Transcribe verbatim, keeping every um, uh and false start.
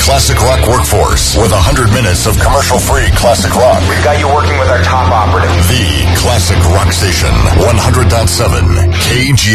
classic rock workforce with one hundred minutes of commercial-free classic rock. We've got you working with our top operatives. The Classic Rock Station, one hundred point seven K G